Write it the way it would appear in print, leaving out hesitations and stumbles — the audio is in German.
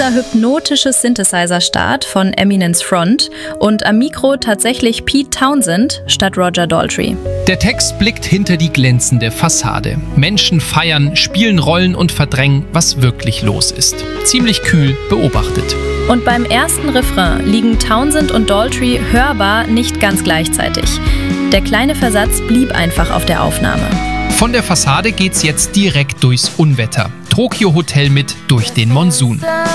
dieser hypnotische Synthesizer-Start von Eminence Front und am Mikro tatsächlich Pete Townshend statt Roger Daltrey. Der Text blickt hinter die glänzende Fassade. Menschen feiern, spielen Rollen und verdrängen, was wirklich los ist. Ziemlich kühl beobachtet. Und beim ersten Refrain liegen Townshend und Daltrey hörbar nicht ganz gleichzeitig. Der kleine Versatz blieb einfach auf der Aufnahme. Von der Fassade geht's jetzt direkt durchs Unwetter. Tokyo Hotel mit Durch den Monsun.